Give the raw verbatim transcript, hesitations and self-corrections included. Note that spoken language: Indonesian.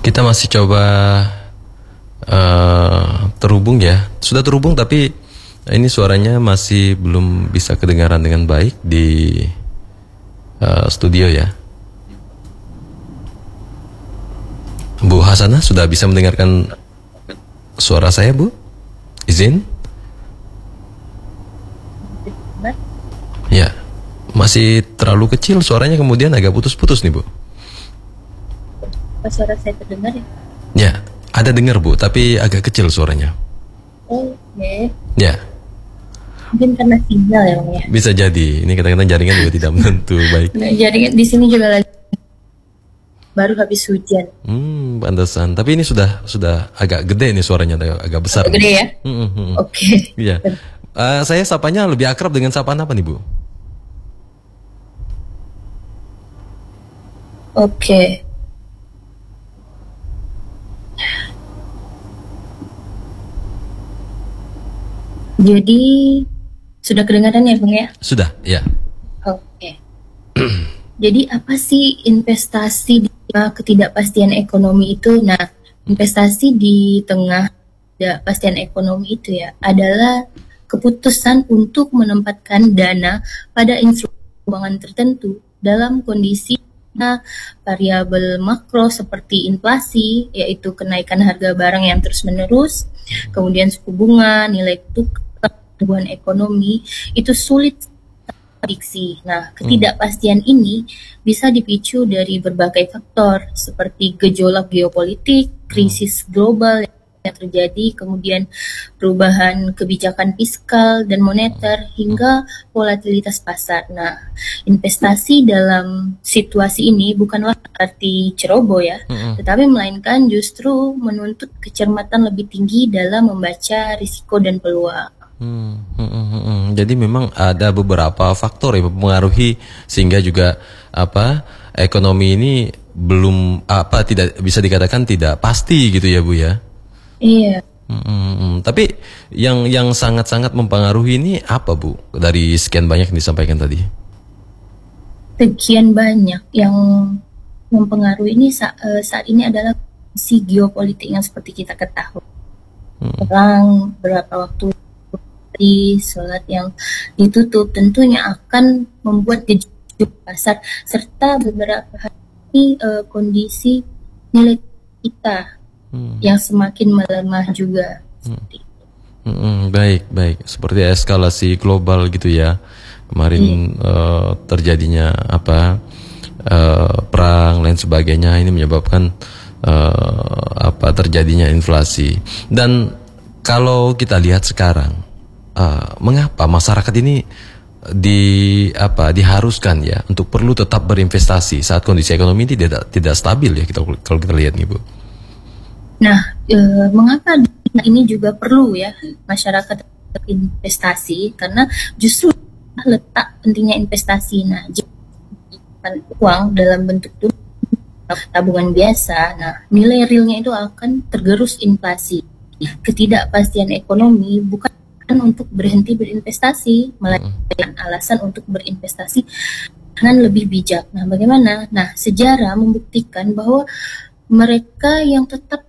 Kita masih coba uh, terhubung ya. Sudah terhubung tapi ini suaranya masih belum bisa kedengaran dengan baik di uh, studio ya. Bu Hasanah sudah bisa mendengarkan suara saya, Bu? Izin? Ya, masih terlalu kecil suaranya, kemudian agak putus-putus nih, Bu. Apa suara saya terdengar ya? Ya, ada dengar, Bu, tapi agak kecil suaranya. Oh, oke. Ya. Mungkin karena sinyal ya, Bang ya. Bisa jadi. Ini kadang-kadang jaringan juga tidak menentu baik. Nah, jaringan di sini juga lagi baru habis hujan. Hmm, pantesan. Tapi ini sudah sudah agak gede nih suaranya, agak besar. Agak gede ya? Hmm, hmm. Oke. Okay. Iya. Uh, saya sapanya lebih akrab dengan sapaan apa nih, Bu? Oke. Okay. Jadi sudah kedengaran ya, Bang ya? Sudah, ya. Oke. Okay. Jadi apa sih investasi di tengah ketidakpastian ekonomi itu? Nah, investasi di tengah ketidakpastian ekonomi itu ya adalah keputusan untuk menempatkan dana pada instrumen keuangan tertentu dalam kondisi variabel makro seperti inflasi, yaitu kenaikan harga barang yang terus-menerus, kemudian suku bunga, nilai tukar, pertumbuhan ekonomi, itu sulit prediksi. Nah, ketidakpastian hmm. ini bisa dipicu dari berbagai faktor seperti gejolak geopolitik, krisis global yang terjadi, kemudian perubahan kebijakan fiskal dan moneter, hingga volatilitas pasar. Nah, investasi dalam situasi ini bukanlah arti ceroboh ya, hmm. tetapi melainkan justru menuntut kecermatan lebih tinggi dalam membaca risiko dan peluang. Hmm, hmm, hmm, hmm. Jadi memang ada beberapa faktor yang mempengaruhi sehingga juga apa ekonomi ini belum apa tidak bisa dikatakan tidak pasti gitu ya, Bu ya. Iya. Hmm, hmm, hmm. Tapi yang yang sangat-sangat mempengaruhi ini apa, Bu? Dari sekian banyak yang disampaikan tadi. Sekian banyak yang mempengaruhi ini saat, saat ini adalah si geopolitik yang seperti kita ketahui. Hmm. Perang berapa waktu di sholat yang ditutup tentunya akan membuat gejolak pasar serta beberapa hari uh, kondisi nilai kita hmm. yang semakin melemah juga. Hmm. Hmm, baik baik seperti eskalasi global gitu ya kemarin hmm. uh, terjadinya apa uh, perang lain sebagainya, ini menyebabkan uh, apa terjadinya inflasi. Dan kalau kita lihat sekarang, Uh, mengapa masyarakat ini di apa diharuskan ya untuk perlu tetap berinvestasi saat kondisi ekonomi ini tidak tidak stabil ya, kita kalau kita lihat nih, Bu. Nah, e, mengapa ini juga perlu ya masyarakat berinvestasi? Karena justru letak pentingnya investasi. Nah, jika uang dalam bentuk tabungan biasa, nah nilai realnya itu akan tergerus inflasi. Ketidakpastian ekonomi bukan untuk berhenti berinvestasi, melainkan alasan untuk berinvestasi dengan lebih bijak. Nah, bagaimana? Nah, sejarah membuktikan bahwa mereka yang tetap